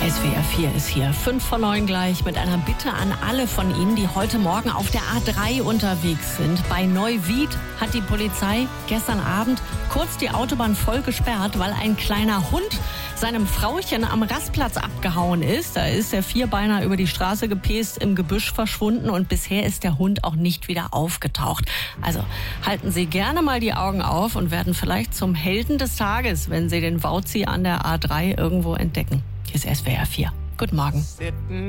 SWR 4 ist hier. 5:09 gleich mit einer Bitte an alle von Ihnen, die heute Morgen auf der A3 unterwegs sind. Bei Neuwied hat die Polizei gestern Abend kurz die Autobahn voll gesperrt, weil ein kleiner Hund seinem Frauchen am Rastplatz abgehauen ist. Da ist der Vierbeiner über die Straße gepäst, im Gebüsch verschwunden und bisher ist der Hund auch nicht wieder aufgetaucht. Also halten Sie gerne mal die Augen auf und werden vielleicht zum Helden des Tages, wenn Sie den Wauzi an der A3 irgendwo entdecken. Hier ist SWR 4. Guten Morgen.